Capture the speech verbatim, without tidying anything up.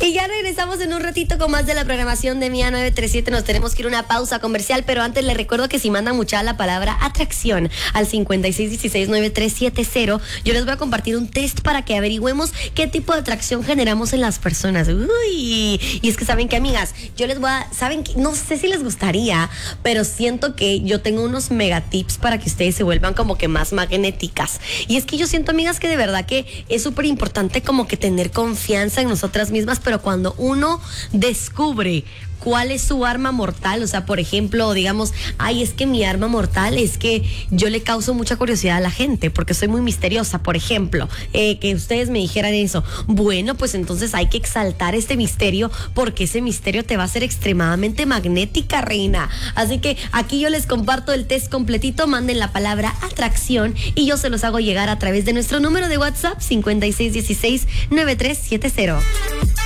Y ya regresamos en un ratito con más de la programación de Mía nueve tres siete. Nos tenemos que ir a una pausa comercial, pero antes les recuerdo que si mandan mucha la palabra atracción al cincuenta y seis dieciséis noventa y tres setenta, yo les voy a compartir un test para que averigüemos qué tipo de atracción generamos en las personas. Uy, y es que saben que, amigas, yo les voy a, saben que, no sé si les gustaría, pero siento que yo tengo unos mega tips para que ustedes se vuelvan como que más magnéticas. Y es que yo siento, amigas, que de verdad que es súper importante como que tener confianza en nosotras mismas, pero cuando uno descubre cuál es su arma mortal, o sea, por ejemplo, digamos, ay, es que mi arma mortal es que yo le causo mucha curiosidad a la gente porque soy muy misteriosa, por ejemplo, eh, que ustedes me dijeran eso. Bueno, pues entonces hay que exaltar este misterio porque ese misterio te va a hacer extremadamente magnética, reina. Así que aquí yo les comparto el test completito, manden la palabra atracción y yo se los hago llegar a través de nuestro número de WhatsApp cincuenta y seis dieciséis noventa y tres setenta.